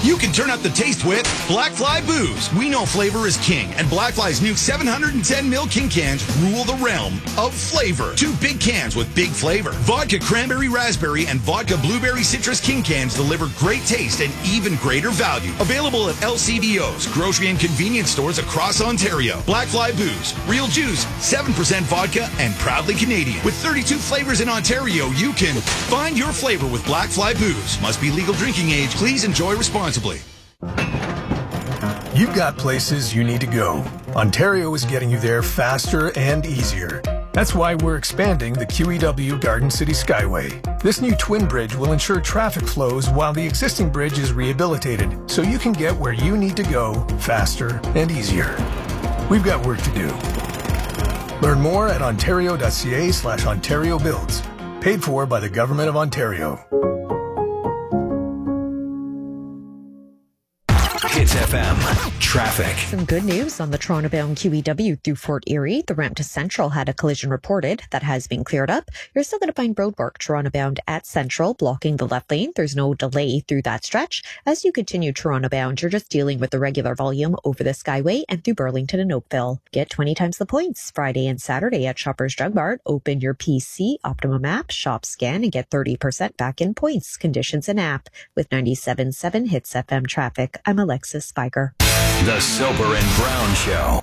You can turn up the taste with Black Fly Booze. We know flavor is king, and Black Fly's new 710ml King cans rule the realm of flavor. 2 big cans with big flavor. Vodka Cranberry Raspberry and Vodka Blueberry Citrus King cans deliver great taste and even greater value. Available at LCBOs, grocery and convenience stores across Ontario. Black Fly Booze. Real juice, 7% vodka, and proudly Canadian. With 32 flavors in Ontario, you can find your flavor with Black Fly Booze. Must be legal drinking age. Please enjoy responsibly. You've got places you need to go. Ontario is getting you there faster and easier. That's why we're expanding the QEW Garden City Skyway. This new twin bridge will ensure traffic flows while the existing bridge is rehabilitated, so you can get where you need to go faster and easier. We've got work to do. Learn more at ontario.ca/Ontario Builds. Paid for by the Government of Ontario. Hits FM traffic. Some good news on the Toronto-bound QEW through Fort Erie. The ramp to Central had a collision reported that has been cleared up. You're still going to find roadwork Toronto-bound at Central, blocking the left lane. There's no delay through that stretch. As you continue Toronto-bound, you're just dealing with the regular volume over the Skyway and through Burlington and Oakville. Get 20 times the points Friday and Saturday at Shoppers Drug Mart. Open your PC, Optimum app, shop, scan, and get 30% back in points. Conditions and app. With 97.7 Hits FM traffic, I'm Alexis Spiker. The Soper and Brown Show.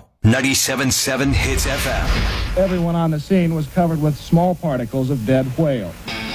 97.7 Hits FM. Everyone on the scene was covered with small particles of dead whale.